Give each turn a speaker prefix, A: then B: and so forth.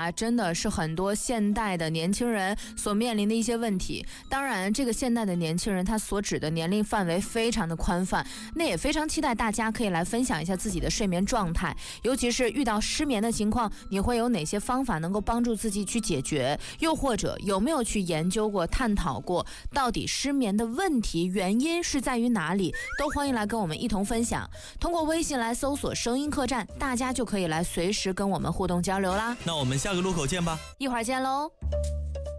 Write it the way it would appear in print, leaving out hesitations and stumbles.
A: 啊，真的是很多现代的年轻人所面临的一些问题。当然，这个现代的年轻人他所指的年龄范围非常的宽泛，那也非常期待大家可以来分享一下自己的睡眠状态，尤其是遇到失眠的情况，你会有哪些方法能够帮助自己去解决？又或者有没有去研究过、探讨过，到底失眠的问题原因是在于哪里？都欢迎来跟我们一同分享。通过微信来搜索声音客栈，大家就可以来随时跟我们互动交流啦。
B: 那我们下个路口见吧，
A: 一会儿见喽。